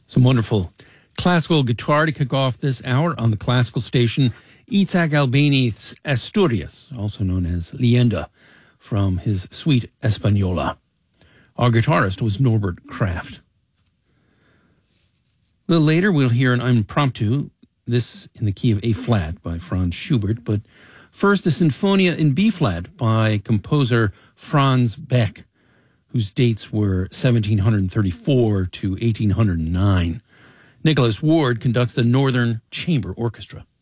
Some wonderful classical guitar to kick off this hour on the classical station. Itzhak Albeni's Asturias, also known as Leyenda, from his suite Española. Our guitarist was Norbert Kraft. A little later, we'll hear an impromptu, this in the key of A-flat by Franz Schubert, but first a Sinfonia in B-flat by composer Franz Beck, whose dates were 1734 to 1809. Nicholas Ward conducts the Northern Chamber Orchestra.